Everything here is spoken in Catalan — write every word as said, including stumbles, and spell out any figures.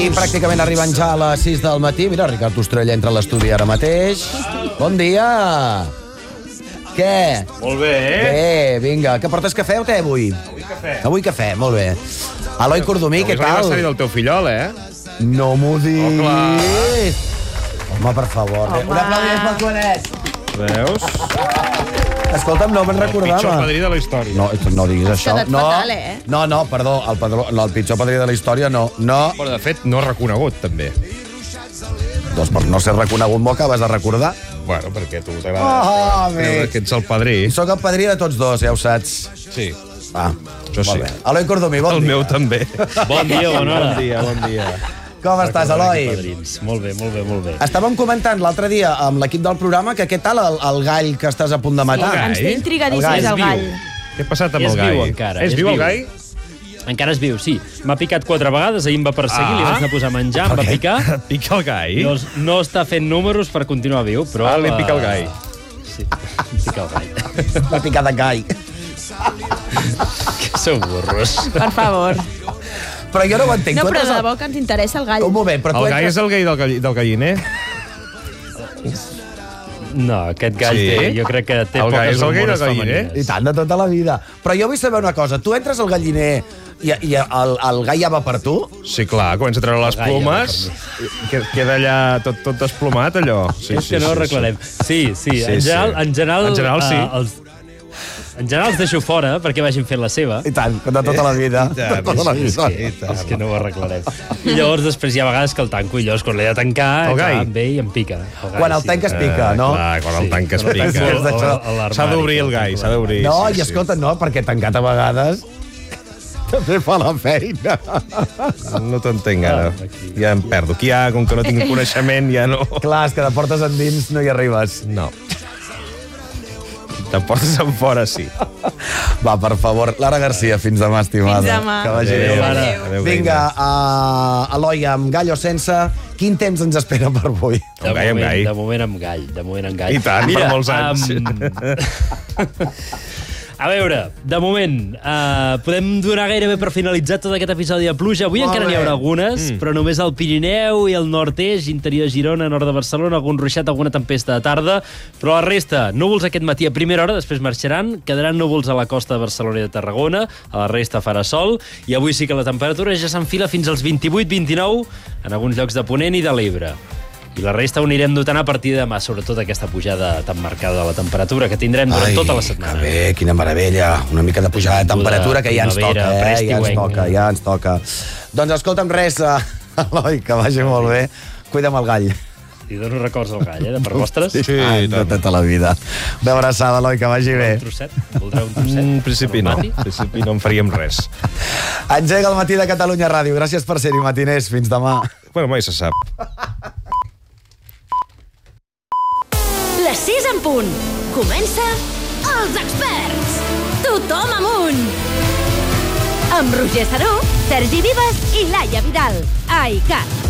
I pràcticament arribant ja a les sis del matí. Mira, Ricard Ostrell entra a l'estudi ara mateix. Bon dia! Què? Molt bé, eh? Bé, vinga. Que portes cafè o te avui? Avui cafè. Avui cafè, molt bé. Eloi Cordomí, què Avui és tal? l'aniversari del teu fillol, eh? No m'ho diguis! Oh, clar. Home, per favor. Home. Un aplaudiment pel Joanet. Veus? Escolta'm, no me'n El recordava. pitjor padrí de la història. No, no diguis això. Quedat No, fatal, eh? no, no, perdó, el, padró, no, el pitjor padrí de la història no. No, Però, de fet, no reconegut, també. doncs per no ser reconegut m'ho acabes de recordar. Bueno, perquè a tu t'agrada Oh, creure bé. que ets el padrí. Soc el padrí de tots dos, ja ho saps. Sí, Va, això sí. molt bé. Eloi Cordomí, bon El dia. meu també. Bon dia, bona hora. Bon dia, bon dia. Com estàs, Eloi? Padrins. Molt bé, molt bé, molt bé. Estàvem comentant l'altre dia amb l'equip del programa que què tal el, el gall que estàs a punt de matar? El gall? Ens té El intrigadíssims gall. el gall. Què ha passat amb És el gai? viu, encara, És és viu el viu. gai? Encara és viu, sí. M'ha picat quatre vegades, ahir em va perseguir, Ah. li vaig anar a posar a menjar, em va picar. Et pica el gai? No, no està fent números per continuar viu, però... Ah, li pica el eh, gai. Sí, em pica el gai. La picada gall. Que sou burros. Per favor. Però jo no ho entenc. No, Tu però entres de al- debò que ens interessa el gall. Un moment, però tu El gai entres... és el gai del, gall del galliner? No, aquest gall Sí? té, jo crec que té El gai poques és el gai hormones del galliner? femenines. I tant, de tota la vida. Però jo vull saber una cosa. Tu entres al galliner i, i el, el gall ja va per tu? Sí, clar, comença a treure les El gai, plomes, que- queda allà tot, tot desplomat, allò. Sí, És que no ho arreglarem. Sí, sí, Sí, en general, sí. en general, En general, sí. eh, els, en general els deixo fora perquè vagin fent la seva. I tant, de tota la vida. I tant, de tota la sí, vida. sí, i tant. És que no ho arreglarem. I llavors després hi ha vegades que el tanco i llavors quan l'he de tancar, El gai? clar, em ve i em pica. El gai, Quan el sí. tanques pica, no? Clar, quan el Sí. tanques Quan el pica. tanco És d'això. a l'armari, S'ha d'obrir el gai, s'ha d'obrir. No, sí, i escolta, no, perquè tancat a vegades també fa la feina. Sí. No t'entenc ara. Ah, aquí. Ja em perdo. Aquí ja, com que no tinc coneixement, ja no... Clar, és que de portes endins no hi arribes. No. Te portes en fora, sí. Va, per favor, Lara Garcia, fins demà, estimada. Fins demà. Que vagi Adéu, bé. Lara. Adéu, Vinga, uh, Eloi, amb gall o sense, quin temps ens espera per avui? De Amb gai, amb moment, gai. de moment amb gall, de moment amb gall. I tant, per molts anys. Um... A veure, de moment, uh, podem donar gairebé per finalitzat tot aquest episodi de pluja. Avui Molt encara n'hi bé. haurà algunes, mm. però només al Pirineu i al nord-est, interior de Girona, nord de Barcelona, algun ruixat, alguna tempesta de tarda, però la resta, núvols aquest matí a primera hora, després marxaran, quedaran núvols a la costa de Barcelona i de Tarragona, a la resta farà sol, i avui sí que la temperatura ja s'enfila fins als vint-i-vuit vint-i-nou en alguns llocs de Ponent i de l'Ebre. I la resta ho anirem notant a partir de demà, sobretot aquesta pujada tan marcada de la temperatura que tindrem durant tota la setmana. Que bé, quina meravella. Una mica de pujada de temperatura que ja ens Primavera, toca, eh? Ja ens preestiuenc. toca, ja ens toca. Doncs escolta'm res, uh, Eloi, que vagi molt bé. Cuida'm el gall. I dono records al gall, eh, de per vostres. Sí, Ah, i de tant. tota la vida. Una abraçada, Eloi, que vagi bé. Un trosset? Voldreu un trosset? En principi no. Mati? En principi no en faríem res. Engega el matí de Catalunya Ràdio. Gràcies per ser-hi, matiners. Fins demà. Bueno, mai se sap. Les sis en punt. Comença Els Experts. Tothom amunt. Amb Roger Saró, Sergi Vives i Laia Vidal. A ICAT.